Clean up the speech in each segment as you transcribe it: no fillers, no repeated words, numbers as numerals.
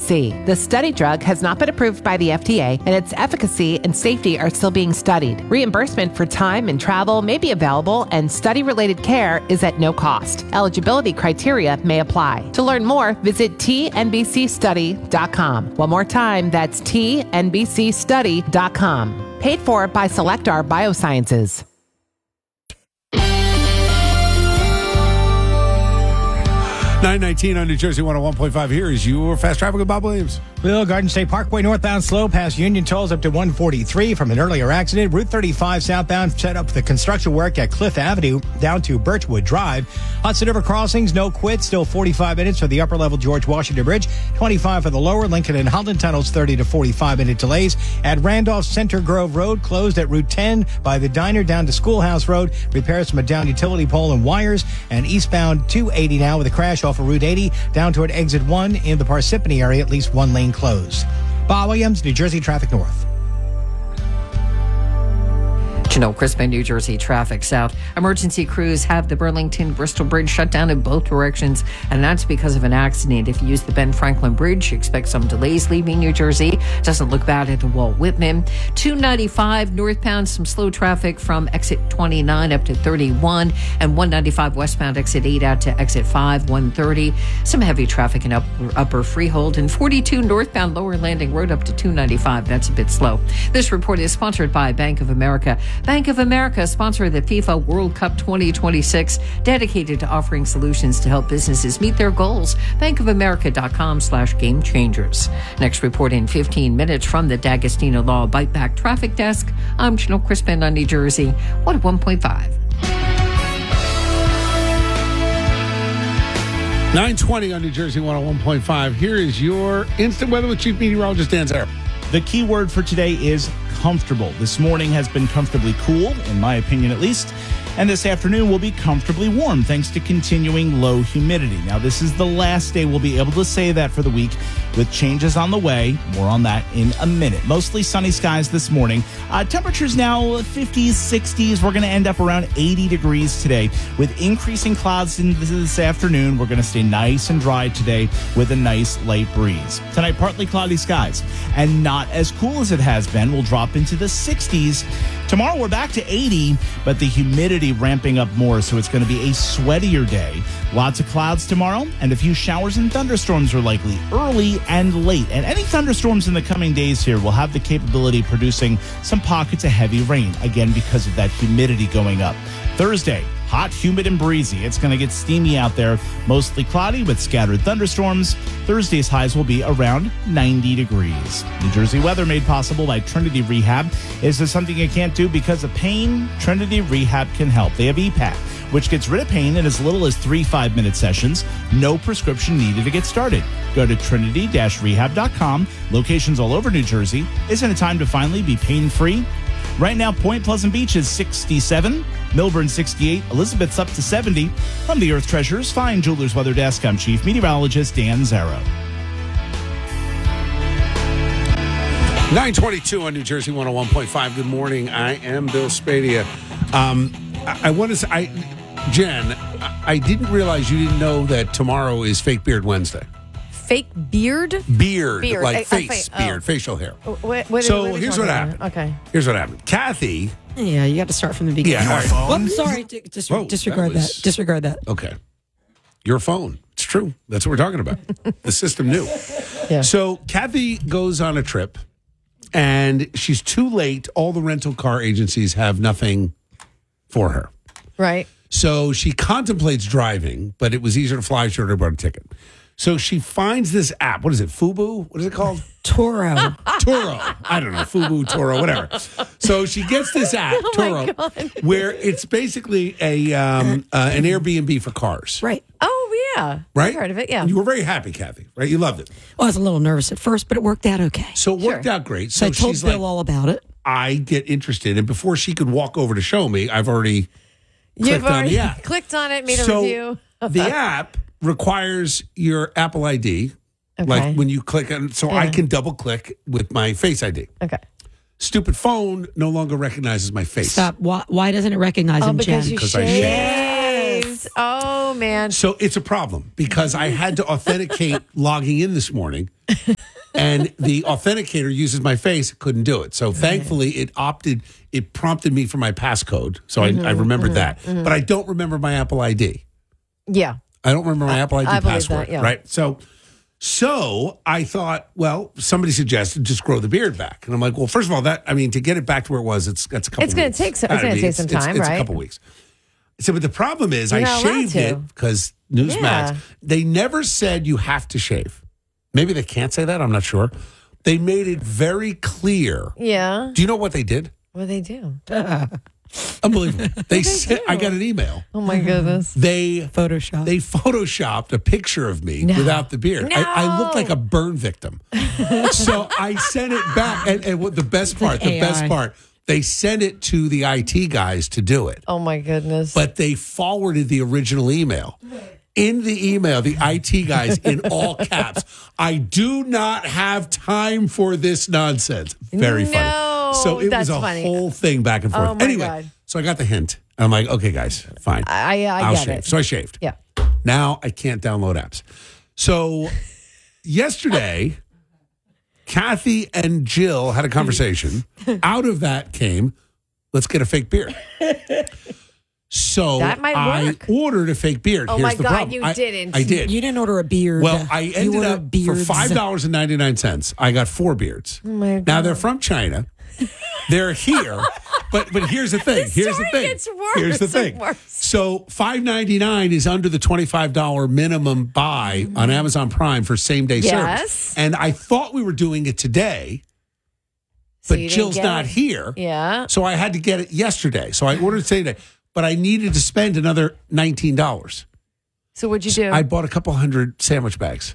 THC. The study drug has not been approved by the FDA, and its efficacy and safety are still being studied. Reimbursement for time and travel may be available, and study-related care is at no cost. Eligibility criteria may apply. To learn more, visit tnbcstudy.com. One more time, that's tnbcstudy.com. Paid for by Selectar Biosciences. 919 on New Jersey 101.5. Here is your fast traffic with Bob Williams. Well, Garden State Parkway northbound slow past Union Tolls up to 143 from an earlier accident. Route 35 southbound set up for the construction work at Cliff Avenue down to Birchwood Drive. Hudson River crossings, no quit, still 45 minutes for the upper level George Washington Bridge, 25 for the lower Lincoln and Holland tunnels, 30 to 45 minute delays. At Randolph Center Grove Road, closed at Route 10 by the diner down to Schoolhouse Road. Repairs from a down utility pole and wires. And eastbound 280 now with a crash off of Route 80 down toward exit 1 in the Parsippany area, at least one lane closed. Bob Williams, New Jersey Traffic North. Janelle Crispin, New Jersey Traffic South. Emergency crews have the Burlington-Bristol Bridge shut down in both directions, and that's because of an accident. If you use the Ben Franklin Bridge, expect some delays leaving New Jersey. Doesn't look bad at the Walt Whitman. 295 northbound, some slow traffic from exit 29 up to 31, and 195 westbound exit 8 out to exit 5, 130. Some heavy traffic in upper Freehold, and 42 northbound Lower Landing Road up to 295. That's a bit slow. This report is sponsored by Bank of America. Bank of America, sponsor of the FIFA World Cup 2026, dedicated to offering solutions to help businesses meet their goals. bankofamerica.com/game changers. Next report in 15 minutes from the D'Agostino Law Bite Back Traffic Desk. I'm Janelle Crispin on New Jersey 101.5. 920 on New Jersey 101.5. Here is your instant weather with Chief Meteorologist Dan Zara. The key word for today is comfortable. This morning has been comfortably cool, in my opinion at least, and this afternoon will be comfortably warm thanks to continuing low humidity. Now, this is the last day we'll be able to say that for the week, with changes on the way. More on that in a minute. Mostly sunny skies this morning. Temperatures now 50s, 60s. We're going to end up around 80 degrees today. With increasing clouds into this afternoon, we're going to stay nice and dry today with a nice light breeze. Tonight, partly cloudy skies and not as cool as it has been. We'll drop into the 60s. Tomorrow, we're back to 80, but the humidity ramping up more, so it's going to be a sweatier day. Lots of clouds tomorrow, and a few showers and thunderstorms are likely early and late. And any thunderstorms in the coming days here will have the capability of producing some pockets of heavy rain, again, because of that humidity going up. Thursday, hot, humid, and breezy. It's going to get steamy out there. Mostly cloudy with scattered thunderstorms. Thursday's highs will be around 90 degrees. New Jersey weather made possible by Trinity Rehab. Is there something you can't do because of pain? Trinity Rehab can help. They have EPAT, which gets rid of pain in as little as 3 5-minute sessions. No prescription needed to get started. Go to trinity-rehab.com. Locations all over New Jersey. Isn't it time to finally be pain-free? Right now, Point Pleasant Beach is 67, Milburn 68, Elizabeth's up to 70. From the Earth Treasures Fine Jewelers Weather Desk, I'm Chief Meteorologist Dan Zara. 922 on New Jersey 101.5. Good morning. I am Bill Spadia. I want to say, Jen, I didn't realize you didn't know that tomorrow is Fake Beard Wednesday. Fake beard? Beard. Like face, beard, facial hair. Here's what happened. Okay. Here's what happened. Kathy. Yeah, you got to start from the beginning. Yeah, all right. Whoops, sorry. Disregard that. Disregard that. Okay. Your phone. It's true. That's what we're talking about. The system knew. Yeah. So Kathy goes on a trip, and she's too late. All the rental car agencies have nothing for her. Right. So she contemplates driving, but it was easier to fly. She already bought a ticket. So she finds this app. What is it? Fubu? What is it called? Turo. Turo. I don't know. Fubu, Turo, whatever. So she gets this app, Turo, where it's basically an Airbnb for cars. Right. Oh, yeah. Right? I've heard of it, yeah. You were very happy, Kathy, right? You loved it. Well, I was a little nervous at first, but it worked out okay. So it worked out great. So I told she's Bill all about it. I get interested. And before she could walk over to show me, I've already clicked on the app. Clicked on it, made a review. The app requires your Apple ID, like when you click on, so I can double click with my Face ID. Okay. Stupid phone no longer recognizes my face. Stop. Why doesn't it recognize him, Jen? Because I shaved. Oh, man. So it's a problem because I had to authenticate logging in this morning and the authenticator uses my face. It couldn't do it. So thankfully, it prompted me for my passcode. So I remembered that. But I don't remember my Apple ID. Yeah. I don't remember my Apple ID I believe password. that, yeah. Right. So I thought, well, somebody suggested just grow the beard back. And I'm like, well, first of all, to get it back to where it was, that's a couple It's going weeks. to take some time, it's right? a couple weeks. So, but the problem is You're I not allowed shaved to. it because Newsmax, they never said you have to shave. Maybe they can't say that. I'm not sure. They made it very clear. Yeah. Do you know what they did? What do they do? Unbelievable. They said, I got an email. Oh, my goodness. They Photoshop. photoshopped a picture of me without the beard. No. I looked like a burn victim. So I sent it back. And what the best part, they sent it to the IT guys to do it. Oh, my goodness. But they forwarded the original email. In the email, the IT guys in all caps, I do not have time for this nonsense. Very funny. So it was a whole thing back and forth. Oh, my anyway, God. so I got the hint. I'm like, okay, guys, fine. I'll get shave. it. So I shaved. Yeah. Now I can't download apps. So yesterday, Kathy and Jill had a conversation. Out of that came, let's get a fake beard. So That might work. I ordered a fake beard. Oh, Here's my the God, problem. you didn't. I did. You didn't order a beard. Well, I ended up for beards. $5.99. I got 4 beards. Oh, my God. Now they're from China. They're here, but here's the thing. Here's the thing. Gets worse Here's the and thing. worse. So $5.99 is under the $25 minimum buy on Amazon Prime for same day Yes. service. And I thought we were doing it today, So but you didn't Jill's get not it? here. Yeah. So I had to get it yesterday. So I ordered it today, but I needed to spend another $19. So what'd you do? I bought a couple hundred sandwich bags.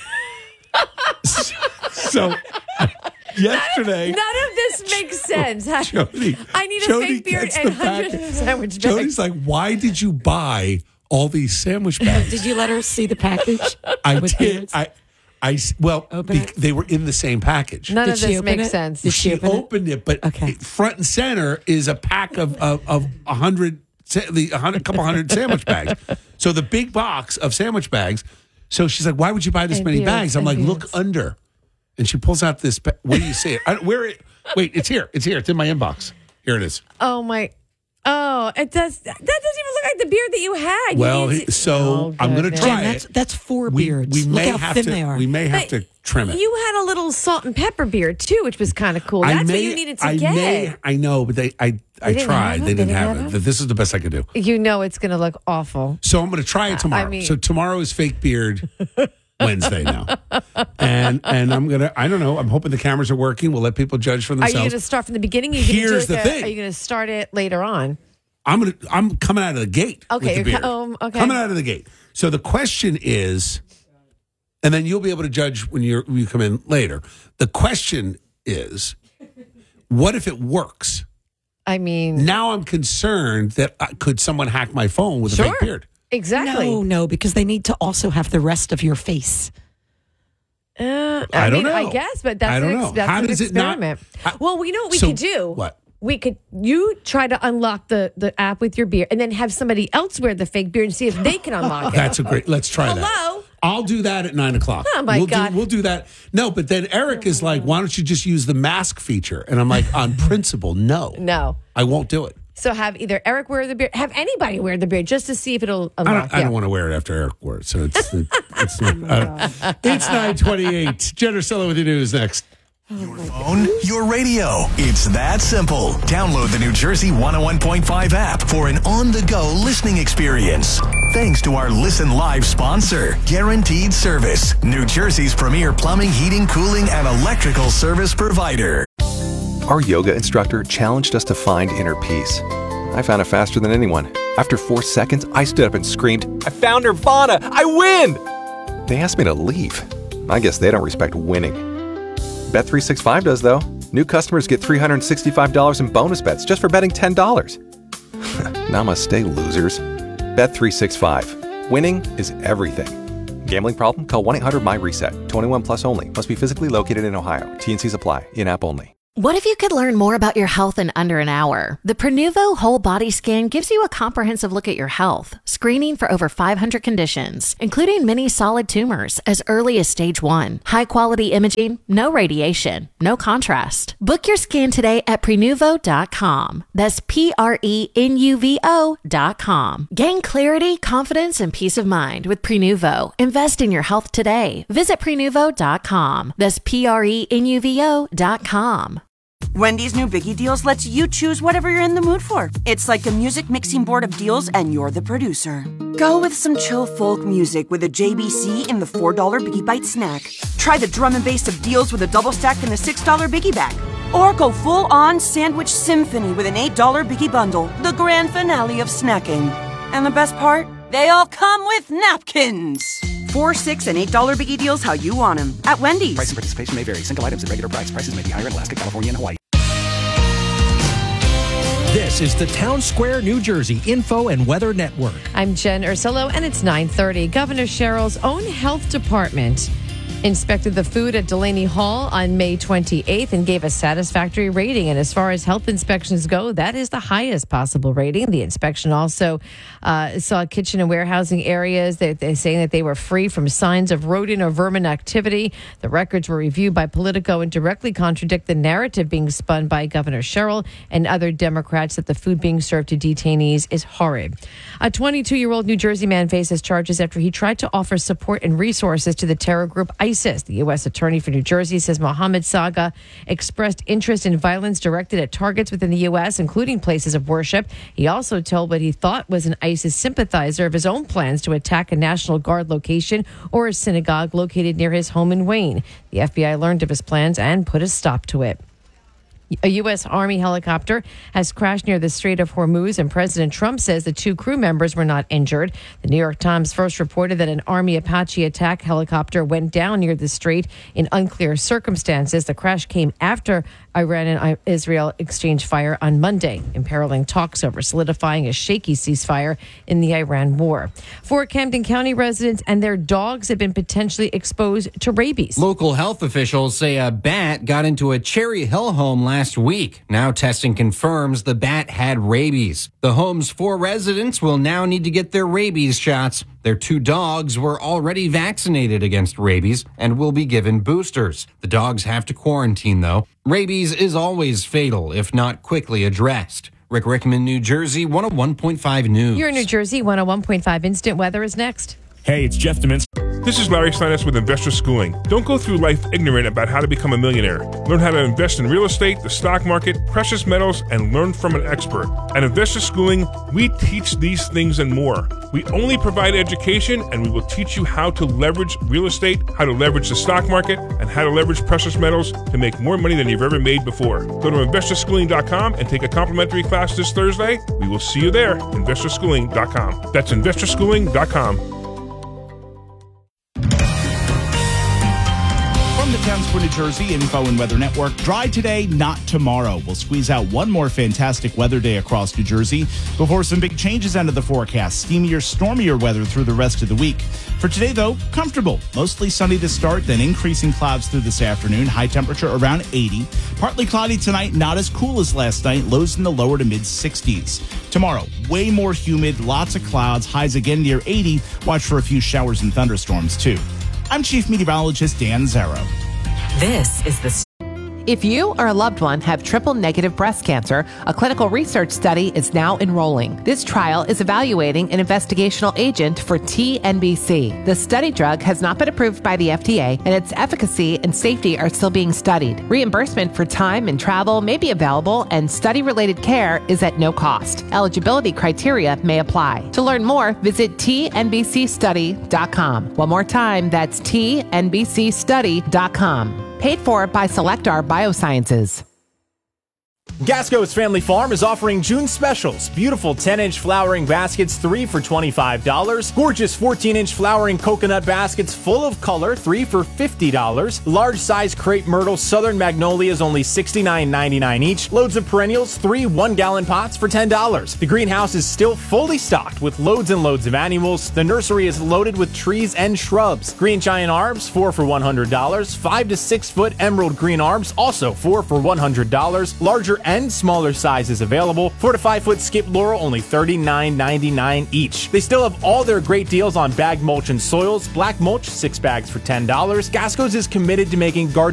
So yesterday, None of this makes sense. Jody, I need a Jody fake beard gets and the hundreds package. of sandwich bags. Jody's like, why did you buy all these sandwich bags? Did you let her see the package? I with did. beards? Open it? They were in the same package. None Did of she this open makes it? sense. Did she open it? opened it, but Okay. front and center is a pack of 100, a couple hundred sandwich bags. So the big box of sandwich bags. So she's like, why would you buy this And many beards, bags? I'm and like, look beards. under. And she pulls out this. Where do you see it? Wait, it's here. It's here. It's in my inbox. Here it is. Oh my! Oh, it does. That doesn't even look like the beard that you had. You Well, need to- so Oh, I'm going to goodness. try Jen, it. that's 4 We beards. may Look how have thin to. they are. We may have to trim it. You had a little salt and pepper beard too, which was kind of cool. That's what you needed to get. I know, but I didn't tried. have They it? didn't have it. This is the best I could do. You know it's going to look awful. So I'm going to try it tomorrow. mean- So tomorrow is fake beard Wednesday now, and I'm gonna. I don't know. I'm hoping the cameras are working. We'll let people judge for Are you themselves. going to start from the beginning? Here's the thing. Are you going to start it later on? I'm coming out of the gate. Okay, with the you're beard. okay. Coming out of the gate. So the question is, and then you'll be able to judge when you come in later. The question is, what if it works? I mean, Now I'm concerned that could someone hack my phone with a fake beard? exactly. No, because they need to also have the rest of your face. I don't mean, know. I guess, but that's I don't an, know. that's How an does it not- experiment. how- Well, we know what we So, could do. what? You try to unlock the app with your beard and then have somebody else wear the fake beard and see if they can unlock it. That's a great. Let's try that. Hello? I'll do that at 9:00. Oh, my God. We'll do that. No, but then Eric is like, "Why don't you just use the mask feature?" And I'm like, "On principle, no, No. I won't do it. So have either Eric wear the beard, have anybody wear the beard just to see if it'll unlock. I don't want to wear it after Eric wore it, so it's it's 9:28. Jen Ursillo with your news next. Your phone, your radio. It's that simple. Download the New Jersey 101.5 app for an on-the-go listening experience. Thanks to our Listen Live sponsor, Guaranteed Service, New Jersey's premier plumbing, heating, cooling, and electrical service provider. Our yoga instructor challenged us to find inner peace. I found it faster than anyone. After 4 seconds, I stood up and screamed, "I found Nirvana! I win!" They asked me to leave. I guess they don't respect winning. Bet365 does, though. New customers get $365 in bonus bets just for betting $10. Namaste, losers. Bet365. Winning is everything. Gambling problem? Call 1-800-MY-RESET. 21 plus only. Must be physically located in Ohio. T&Cs apply. In-app only. What if you could learn more about your health in under an hour? The Prenuvo Whole Body Scan gives you a comprehensive look at your health, screening for over 500 conditions, including many solid tumors as early as stage 1. High-quality imaging, no radiation, no contrast. Book your scan today at Prenuvo.com. That's Prenuvo.com. Gain clarity, confidence, and peace of mind with Prenuvo. Invest in your health today. Visit Prenuvo.com. That's Prenuvo.com. Wendy's new Biggie Deals lets you choose whatever you're in the mood for. It's like a music mixing board of deals, and you're the producer. Go with some chill folk music with a JBC in the $4 Biggie Bite snack. Try the drum and bass of deals with a double stack in the $6 Biggie Bag. Or go full-on sandwich symphony with an $8 Biggie Bundle, the grand finale of snacking. And the best part? They all come with napkins. $4, $6, and $8 Biggie Deals how you want them at Wendy's. Price and participation may vary. Single items at regular price. Prices may be higher in Alaska, California, and Hawaii. This is the Town Square, New Jersey Info and Weather Network. I'm Jen Ursullo, and it's 9:30. Governor Sherrill's own health department inspected the food at Delaney Hall on May 28th and gave a satisfactory rating. And as far as health inspections go, that is the highest possible rating. The inspection also saw kitchen and warehousing areas. They're saying that they were free from signs of rodent or vermin activity. The records were reviewed by Politico and directly contradict the narrative being spun by Governor Sherrill and other Democrats that the food being served to detainees is horrid. A 22-year-old New Jersey man faces charges after he tried to offer support and resources to the terror group ISIS. The U.S. Attorney for New Jersey says Mohammed Saga expressed interest in violence directed at targets within the U.S., including places of worship. He also told what he thought was an ISIS sympathizer of his own plans to attack a National Guard location or a synagogue located near his home in Wayne. The FBI learned of his plans and put a stop to it. A U.S. Army helicopter has crashed near the Strait of Hormuz, and President Trump says the 2 crew members were not injured. The New York Times first reported that an Army Apache attack helicopter went down near the strait in unclear circumstances. The crash came after Iran and Israel exchanged fire on Monday, imperiling talks over solidifying a shaky ceasefire in the Iran war. 4 Camden County residents and their dogs have been potentially exposed to rabies. Local health officials say a bat got into a Cherry Hill home last week. Now testing confirms the bat had rabies. The home's 4 residents will now need to get their rabies shots. Their 2 dogs were already vaccinated against rabies and will be given boosters. The dogs have to quarantine, though. Rabies is always fatal if not quickly addressed. Rick Rickman, New Jersey, 101.5 News. You're in New Jersey, 101.5 Instant Weather is next. Hey, it's Jeff Demins. This is Larry Steinitz with Investor Schooling. Don't go through life ignorant about how to become a millionaire. Learn how to invest in real estate, the stock market, precious metals, and learn from an expert. At Investor Schooling, we teach these things and more. We only provide education, and we will teach you how to leverage real estate, how to leverage the stock market, and how to leverage precious metals to make more money than you've ever made before. Go to investorschooling.com and take a complimentary class this Thursday. We will see you there, investorschooling.com. That's investorschooling.com. From the Town Square, New Jersey Info and Weather Network. Dry today, not tomorrow. We'll squeeze out one more fantastic weather day across New Jersey before some big changes enter the forecast. Steamier, stormier weather through the rest of the week. For today, though, comfortable. Mostly sunny to start, then increasing clouds through this afternoon. High temperature around 80. Partly cloudy tonight, not as cool as last night. Lows in the lower to mid-60s. Tomorrow, way more humid, lots of clouds. Highs again near 80. Watch for a few showers and thunderstorms, too. I'm Chief Meteorologist Dan Zarrow. This is the... If you or a loved one have triple-negative breast cancer, a clinical research study is now enrolling. This trial is evaluating an investigational agent for TNBC. The study drug has not been approved by the FDA, and its efficacy and safety are still being studied. Reimbursement for time and travel may be available, and study-related care is at no cost. Eligibility criteria may apply. To learn more, visit tnbcstudy.com. One more time, that's tnbcstudy.com. Paid for by Selectar Biosciences. Gasco's Family Farm is offering June specials. Beautiful 10-inch flowering baskets, 3 for $25. Gorgeous 14-inch flowering coconut baskets full of color, 3 for $50. Large size crepe myrtle Southern Magnolias, only $69.99 each. Loads of perennials, 3 1-gallon pots for $10. The greenhouse is still fully stocked with loads and loads of annuals. The nursery is loaded with trees and shrubs. Green giant arbs, 4 for $100. 5 to 6 foot emerald green arbs, also 4 for $100. Larger and smaller sizes available. 4 to 5 foot skip laurel, only $39.99 each. They still have all their great deals on bag mulch and soils. Black mulch, 6 bags for $10. Gasco's is committed to making gardening